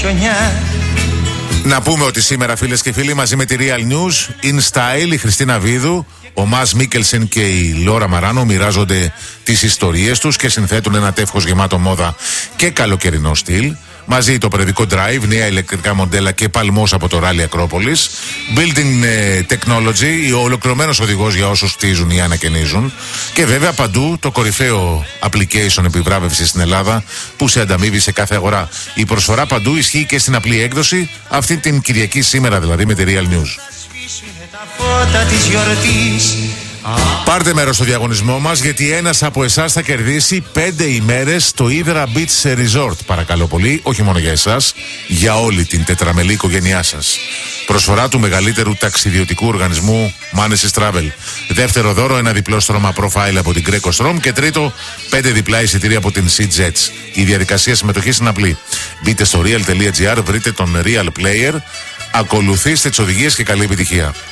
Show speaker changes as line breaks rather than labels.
Να πούμε ότι σήμερα, φίλες και φίλοι, μαζί με τη Real News, In Style, η Χριστίνα Βίδου, ο Μας Μίκελσεν και η Λόρα Μαράνο μοιράζονται τις ιστορίες τους και συνθέτουν ένα τεύχος γεμάτο μόδα και καλοκαιρινό στυλ. Μαζί το περιοδικό Drive, νέα ηλεκτρικά μοντέλα και παλμός από το Rally Ακρόπολης. Building Technology, ο ολοκληρωμένος οδηγός για όσους χτίζουν ή ανακαινίζουν. Και βέβαια παντού το κορυφαίο application επιβράβευσης στην Ελλάδα που σε ανταμείβει σε κάθε αγορά. Η προσφορά παντού ισχύει και στην απλή έκδοση, αυτή την Κυριακή, σήμερα δηλαδή, με τη Real News. Πάρτε μέρος στο διαγωνισμό μας, γιατί ένας από εσάς θα κερδίσει 5 ημέρες στο Hydra Beach Resort. Παρακαλώ πολύ, όχι μόνο για εσάς, για όλη την τετραμελή οικογένειά σας. Προσφορά του μεγαλύτερου ταξιδιωτικού οργανισμού Manesis Travel. Δεύτερο δώρο, ένα διπλό στρώμα profile από την Greco Strom. Και τρίτο, 5 διπλά εισιτήρια από την Sea Jets. Η διαδικασία συμμετοχής είναι απλή. Μπείτε στο real.gr, βρείτε τον Real Player, ακολουθήστε τις οδηγίες και καλή επιτυχία.